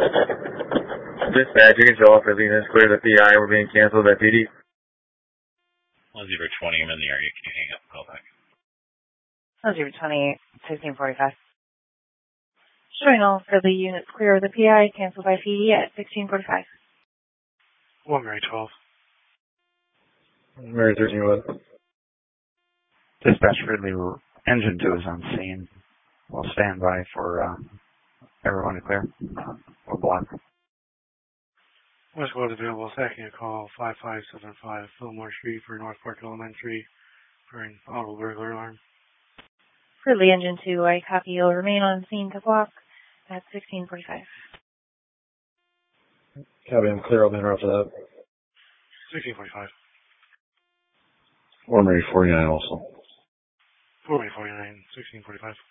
Dispatch, you can show up for the units clear the PI. We're being canceled by PD. 1020, I'm in the area. Can you hang up and call back? 1020, 1645. Showing all for the units clear of the PI, canceled by PD at 1645. 1 Mary 12. Mary 13 what? Dispatch Ridley, engine 2 is on scene. We'll stand by for everyone to clear. We'll block. West Squad available, second call 5575 Fillmore Street for North Park Elementary for an auto burglar alarm. Ridley engine 2, I copy. You'll remain on scene to block at 1645. Copy, I'm clear. I'll be interrupted that. 1645. 4 Mary 49 also. 4 Mary 49, 1645.